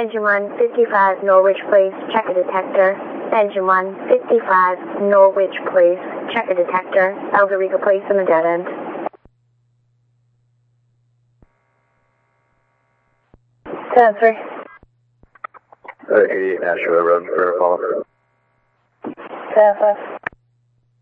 Engine 155 Norwich Place, check a detector. Engine 155 Norwich Place, check a detector. Eldorica Place in the dead end. Transfer. 88 Nashua Road for a call. Transfer.